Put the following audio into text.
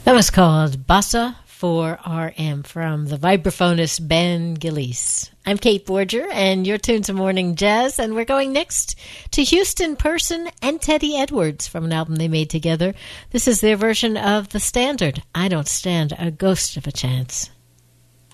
That was called Bossa 4RM from the vibraphonist Ben Gillies. I'm Kate Borger, and you're tuned to Morning Jazz, and we're going next to Houston Person and Teddy Edwards from an album they made together. This is their version of the standard, I Don't Stand a Ghost of a Chance.